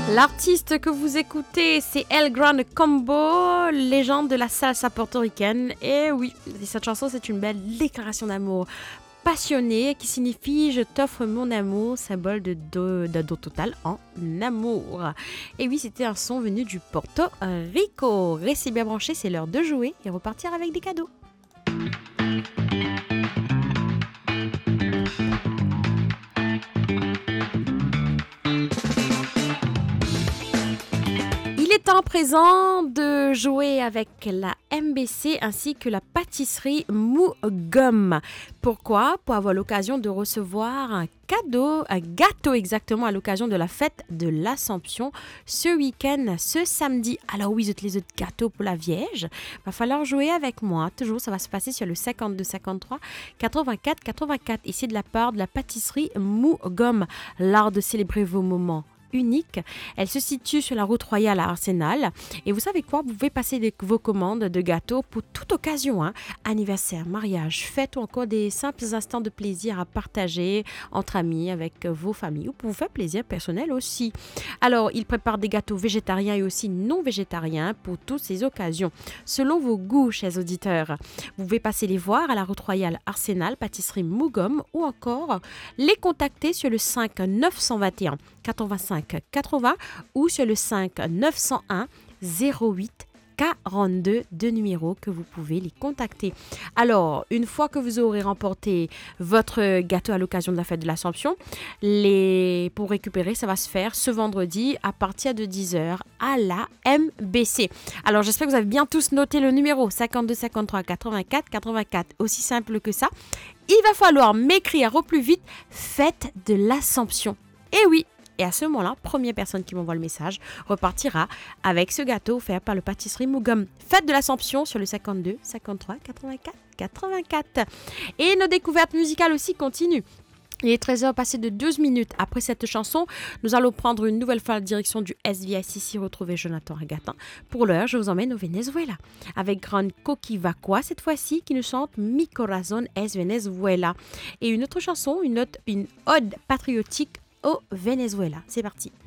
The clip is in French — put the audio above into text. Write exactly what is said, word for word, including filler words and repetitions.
L'artiste que vous écoutez, c'est El Gran Combo, légende de la salsa portoricaine. Et oui, cette chanson, c'est une belle déclaration d'amour passionnée qui signifie « Je t'offre mon amour », symbole de do, de do total en amour. Et oui, c'était un son venu du Porto Rico. Restez bien branchés, c'est l'heure de jouer et repartir avec des cadeaux. Il est temps présent de jouer avec la M B C ainsi que la pâtisserie Mougum. Pourquoi ? Pour avoir l'occasion de recevoir un cadeau, un gâteau exactement à l'occasion de la fête de l'Assomption ce week-end, ce samedi. Alors oui, les autres gâteaux pour la Vierge. Va falloir jouer avec moi. Toujours, ça va se passer sur le cinquante-deux cinquante-trois quatre-vingt-quatre quatre-vingt-quatre. Ici de la part de la pâtisserie Mougum. L'art de célébrer vos moments unique. Elle se situe sur la route royale à Arsenal. Et vous savez quoi? Vous pouvez passer des, vos commandes de gâteaux pour toute occasion. Hein? Anniversaire, mariage, fête ou encore des simples instants de plaisir à partager entre amis avec vos familles ou pour vous faire plaisir personnel aussi. Alors, ils préparent des gâteaux végétariens et aussi non végétariens pour toutes ces occasions. Selon vos goûts, chers auditeurs, vous pouvez passer les voir à la route royale Arsenal, pâtisserie Mougum ou encore les contacter sur le cinq neuf cent vingt et un quatre-vingt-cinq quatre-vingts ou sur le cinq neuf cent un zéro huit quarante-deux, deux numéros que vous pouvez les contacter. Alors, une fois que vous aurez remporté votre gâteau à l'occasion de la fête de l'Assomption, les... pour récupérer, ça va se faire ce vendredi à partir de dix heures à la M B C. Alors, j'espère que vous avez bien tous noté le numéro cinquante-deux cinquante-trois quatre-vingt-quatre quatre-vingt-quatre. Aussi simple que ça. Il va falloir m'écrire au plus vite « Fête de l'Assomption ». Et oui, et à ce moment-là, première personne qui m'envoie le message repartira avec ce gâteau offert par le pâtisserie Mougum. Fête de l'Assomption sur le cinquante-deux cinquante-trois quatre-vingt-quatre quatre-vingt-quatre. Et nos découvertes musicales aussi continuent. Il est treize heures passées de douze minutes. Après cette chanson, nous allons prendre une nouvelle fois la direction du S V S ici, retrouver Jonathan Agatin. Pour l'heure, je vous emmène au Venezuela avec Gran Coquivacua cette fois-ci qui nous chante Mi Corazón es Venezuela. Et une autre chanson, une, autre, une ode patriotique au Venezuela. C'est parti.